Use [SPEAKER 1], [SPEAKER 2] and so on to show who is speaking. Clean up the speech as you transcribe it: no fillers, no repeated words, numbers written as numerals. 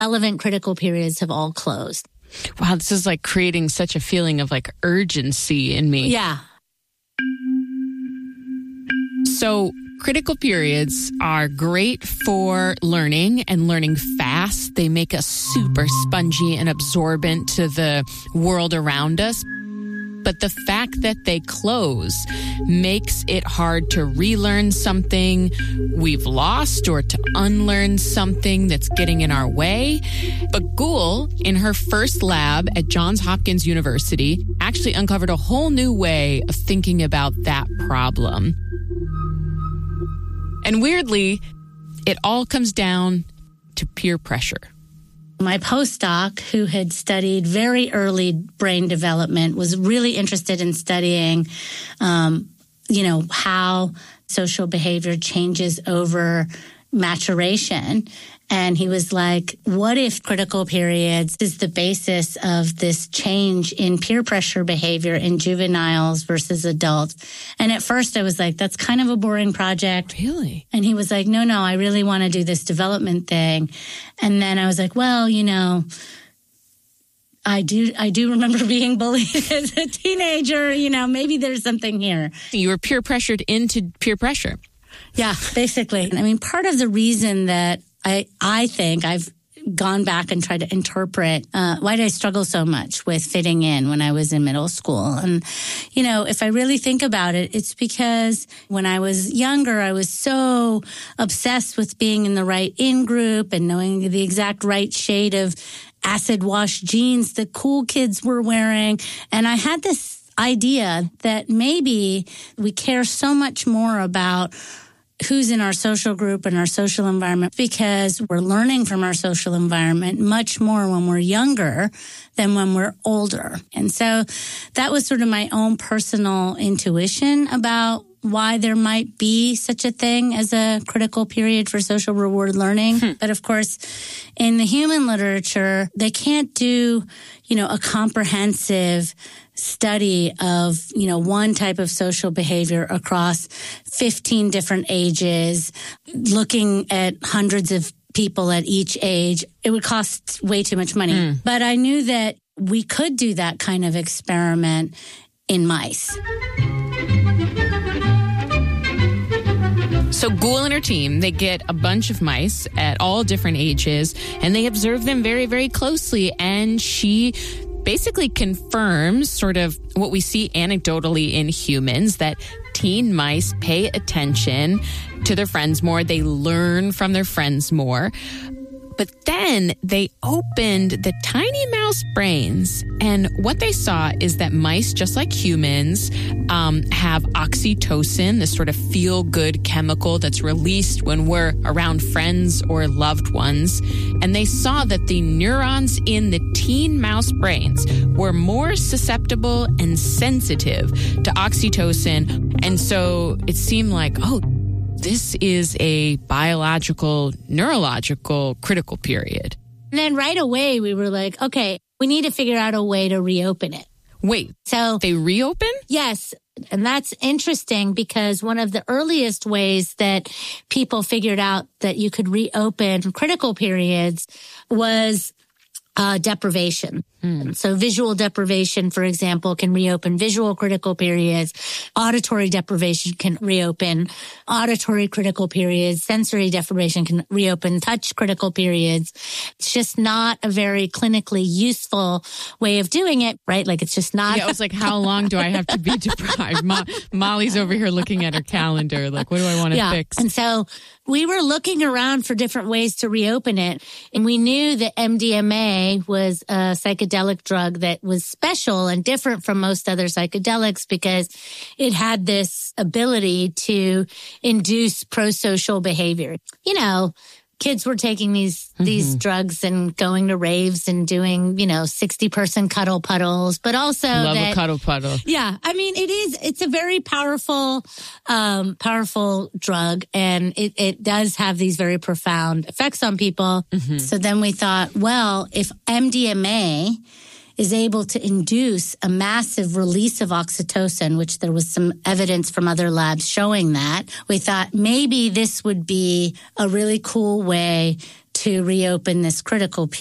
[SPEAKER 1] relevant critical periods have all closed.
[SPEAKER 2] Wow, this is like creating such a feeling of like urgency in me.
[SPEAKER 1] Yeah.
[SPEAKER 2] So critical periods are great for learning and learning fast. They make us super spongy and absorbent to the world around us. But the fact that they close makes it hard to relearn something we've lost or to unlearn something that's getting in our way. But Gul, in her first lab at Johns Hopkins University, actually uncovered a whole new way of thinking about that problem. And weirdly, it all comes down to peer pressure.
[SPEAKER 1] My postdoc, who had studied very early brain development, was really interested in studying, how social behavior changes over maturation. And he was like, what if critical periods is the basis of this change in peer pressure behavior in juveniles versus adults? And at first I was like, that's kind of a boring project.
[SPEAKER 2] Really?
[SPEAKER 1] And he was like, no, I really want to do this development thing. And then I was like, well, I do remember being bullied as a teenager. Maybe there's something here.
[SPEAKER 2] You were peer pressured into peer pressure.
[SPEAKER 1] Yeah, basically. I mean, part of the reason that I think I've gone back and tried to interpret why did I struggle so much with fitting in when I was in middle school. And, if I really think about it, it's because when I was younger, I was so obsessed with being in the right in-group and knowing the exact right shade of acid wash jeans that cool kids were wearing. And I had this idea that maybe we care so much more about who's in our social group and our social environment because we're learning from our social environment much more when we're younger than when we're older. And so that was sort of my own personal intuition about why there might be such a thing as a critical period for social reward learning. But of course, in the human literature, they can't do, a comprehensive study of, one type of social behavior across 15 different ages, looking at hundreds of people at each age. It would cost way too much money. But I knew that we could do that kind of experiment in mice.
[SPEAKER 2] So Gul and her team, they get a bunch of mice at all different ages, and they observe them very, very closely. And she basically confirms sort of what we see anecdotally in humans, that teen mice pay attention to their friends more. They learn from their friends more. But then they opened the tiny mouse brains, and what they saw is that mice, just like humans, have oxytocin, this sort of feel-good chemical that's released when we're around friends or loved ones. And they saw that the neurons in the teen mouse brains were more susceptible and sensitive to oxytocin. And so it seemed like, this is a biological, neurological critical period.
[SPEAKER 1] And then right away, we were like, okay, we need to figure out a way to reopen it.
[SPEAKER 2] Wait,
[SPEAKER 1] so
[SPEAKER 2] they reopen?
[SPEAKER 1] Yes. And that's interesting because one of the earliest ways that people figured out that you could reopen critical periods was deprivation. So visual deprivation, for example, can reopen visual critical periods. Auditory deprivation can reopen auditory critical periods. Sensory deprivation can reopen touch critical periods. It's just not a very clinically useful way of doing it, right? Like it's just not.
[SPEAKER 2] Yeah, I was like, how long do I have to be deprived? Molly's over here looking at her calendar. Like, what do I want to fix?
[SPEAKER 1] And so we were looking around for different ways to reopen it. And we knew that MDMA was a psychedelic drug that was special and different from most other psychedelics because it had this ability to induce prosocial behavior. Kids were taking these drugs and going to raves and doing, 60-person cuddle puddles, but also
[SPEAKER 2] love a cuddle puddle.
[SPEAKER 1] Yeah. I mean, it's a very powerful drug, and it does have these very profound effects on people. So then we thought, well, if MDMA is able to induce a massive release of oxytocin, which there was some evidence from other labs showing that, we thought maybe this would be a really cool way to reopen this critical